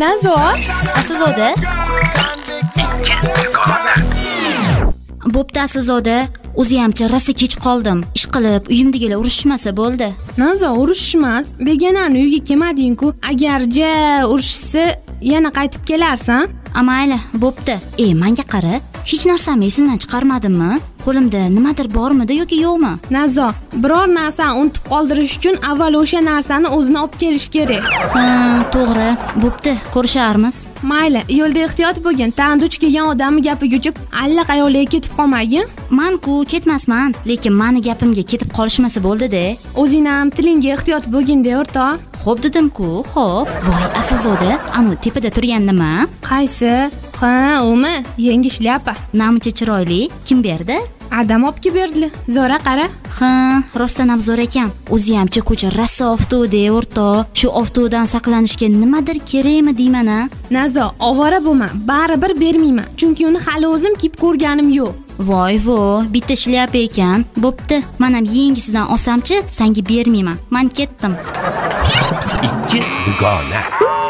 Nazo, Aslzoda. Bo'pti Aslzoda, o'zi hamcha rosa kech qoldim. Ish qilib, uyimdagilar urushmasa bo'ldi. Nazo urushmas. Begonani uyga kelmading-ku. Agarja urushsa, yana qaytib kelarsan. Amayli, bo'pti. Menga qara, hech narsamni esimdan chiqarmadimmi? Qo'limda nimadir bormidi yoki yo'qmi? Nazo, biror narsani unutib qoldirish uchun avval o'sha narsani o'zini olib kelish kerak. Ha, to'g'ri. Bo'pti, ko'risharmiz. Mayli, yo'lda ehtiyot bo'lgin. Tag'in duch kelgan odamni gapiga uchib, allaqayoqlarga ketib qolmagin. Men-ku ketmasman, lekin meni gapimga ketib qolishmasa bo'ldi-da. O'zing ham tilingga ehtiyot bo'lgin-da, o'rtoq. Xo'p dedim-ku, xo'p. Voy, Aslzoda, anu tepada turgan nima? Qaysi? Ha, umi, yangi shlyapa. Namuncha chiroyli. Kim berdi? Adam olib kelib berdilar. Zo'ra qara. Ha, rostdan ham zo'r ekan. O'zi hamcha ko'cha rosa ofto'da, o'rtoq. Shu ofto'dan saqlanishga nimadir kerakmi deyman-a? Nazo, ovora bo'lma. Baribir bermayman. Chunki uni hali o'zim kiyib ko'rganim yo'q. Voy, bitta shlyapa ekan. Bo'pti, men ham yengisidan olsamchi, senga bermayman. Men ketdim. Ikki dugona.